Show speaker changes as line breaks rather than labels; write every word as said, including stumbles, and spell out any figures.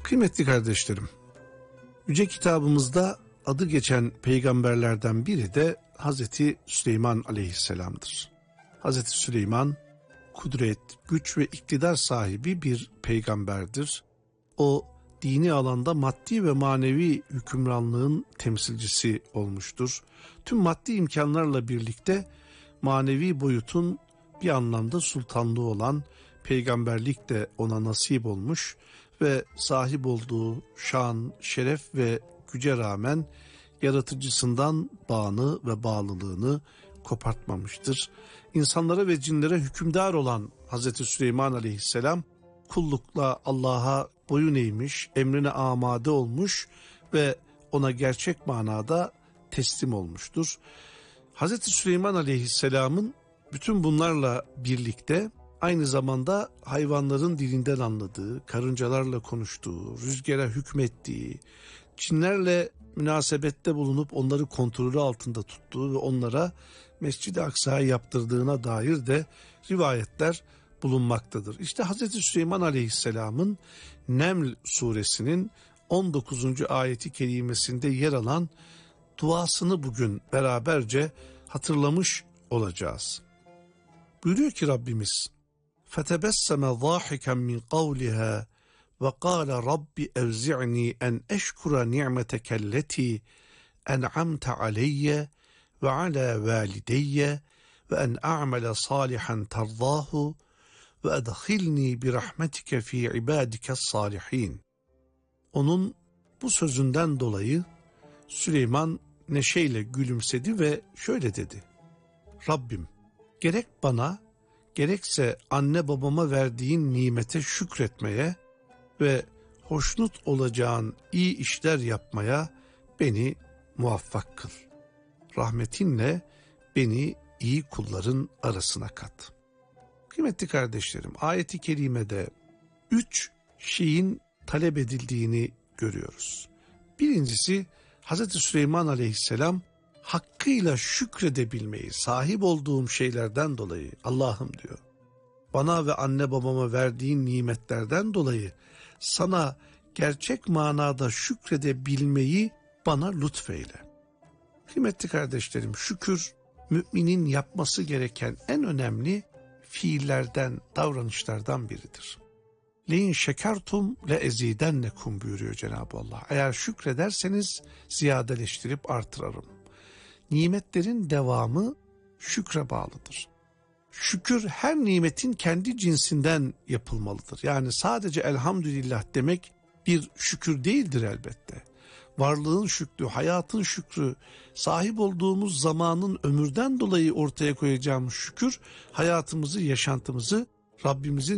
Kıymetli kardeşlerim, Yüce kitabımızda adı geçen peygamberlerden biri de Hazreti Süleyman Aleyhisselam'dır. Hazreti Süleyman kudret, güç ve iktidar sahibi bir peygamberdir. O dini alanda maddi ve manevi hükümranlığın temsilcisi olmuştur. Tüm maddi imkanlarla birlikte manevi boyutun bir anlamda sultanlığı olan peygamberlik de ona nasip olmuş ve sahip olduğu şan, şeref ve güce rağmen yaratıcısından bağını ve bağlılığını kopartmamıştır. İnsanlara ve cinlere hükümdar olan Hazreti Süleyman Aleyhisselam kullukla Allah'a boyun eğmiş, emrine amade olmuş ve ona gerçek manada teslim olmuştur. Hazreti Süleyman Aleyhisselam'ın bütün bunlarla birlikte aynı zamanda hayvanların dilinden anladığı, karıncalarla konuştuğu, rüzgara hükmettiği, cinlerle münasebette bulunup onları kontrolü altında tuttuğu ve onlara Mescid-i Aksa'yı yaptırdığına dair de rivayetler bulunmaktadır. İşte Hazreti Süleyman Aleyhisselam'ın Neml suresinin on dokuzuncu ayeti kerimesinde yer alan duasını bugün beraberce hatırlamış olacağız. Buyuruyor ki Rabbimiz: فَتَبَسَّمَ ضَاحِكًا مِنْ قَوْلِهَا وَقَالَ رَبِّ اَوْزِعْنِي اَنْ اَشْكُرَ نِعْمَتَكَ الَّتِي اَنْعَمْتَ عَلَيَّ وَعَلَى وَالِدَيَّ وَاَنْ اَعْمَلَ صَالِحًا تَرْضَاهُ وَاَدْخِلْنِي بِرَحْمَتِكَ ف۪ي عِبَادِكَ الصَّالِح۪ينَ. Onun bu sözünden dolayı Süleyman neşeyle gülümsedi ve şöyle dedi: Rabbim, gerek bana gerekse anne babama verdiğin nimete şükretmeye ve hoşnut olacağın iyi işler yapmaya beni muvaffak kıl. Rahmetinle beni iyi kulların arasına kat. Kıymetli kardeşlerim, ayet-i kerimede üç şeyin talep edildiğini görüyoruz. Birincisi, Hazreti Süleyman Aleyhisselam hakkıyla şükredebilmeyi, sahip olduğum şeylerden dolayı, Allah'ım diyor, bana ve anne babama verdiğin nimetlerden dolayı sana gerçek manada şükredebilmeyi bana lütfeyle. Kıymetli kardeşlerim, şükür müminin yapması gereken en önemli fiillerden, davranışlardan biridir. Leyin şekertum le ezidennekum buyuruyor Cenab-ı Allah. Eğer şükrederseniz ziyadeleştirip artırarım. Nimetlerin devamı şükre bağlıdır. Şükür her nimetin kendi cinsinden yapılmalıdır. Yani sadece elhamdülillah demek bir şükür değildir elbette. Varlığın şükrü, hayatın şükrü, sahip olduğumuz zamanın ömürden dolayı ortaya koyacağımız şükür, hayatımızı, yaşantımızı Rabbimizin